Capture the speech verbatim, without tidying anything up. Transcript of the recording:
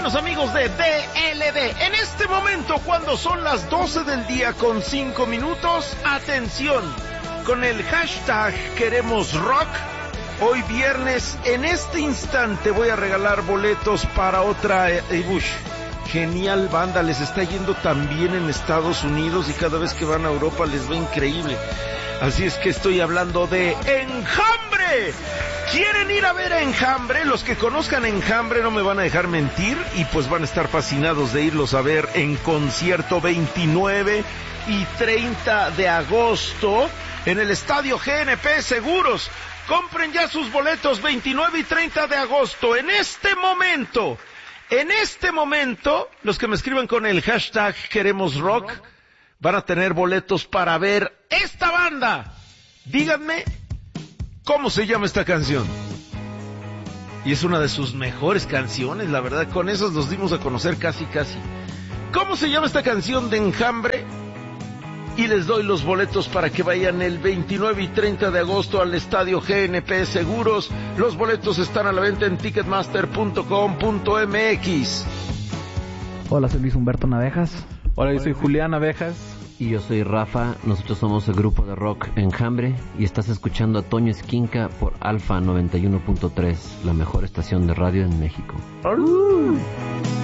buenos amigos de D L D. En este momento, cuando son las doce del día con cinco minutos, atención, con el hashtag Queremos Rock, hoy viernes, en este instante voy a regalar boletos para otra eh, Bush. Genial banda, les está yendo tan bien en Estados Unidos y cada vez que van a Europa les va increíble. Así es que estoy hablando de Enjambre. ¿Quieren ir a ver Enjambre? Los que conozcan Enjambre no me van a dejar mentir y pues van a estar fascinados de irlos a ver en concierto veintinueve y treinta de agosto en el Estadio G N P Seguros. Compren ya sus boletos veintinueve y treinta de agosto. En este momento, en este momento, los que me escriban con el hashtag Queremos Rock van a tener boletos para ver esta banda. Díganme cómo se llama esta canción. Y es una de sus mejores canciones, la verdad. Con esas los dimos a conocer casi, casi. ¿Cómo se llama esta canción de Enjambre? Y les doy los boletos para que vayan el veintinueve y treinta de agosto al Estadio G N P Seguros. Los boletos están a la venta en ticketmaster punto com punto m x. Hola, soy Luis Humberto Navejas. Hola, yo soy Julián Navejas. Y yo soy Rafa, nosotros somos el grupo de rock Enjambre y estás escuchando a Toño Esquinca por Alfa noventa y uno punto tres, la mejor estación de radio en México. Uh.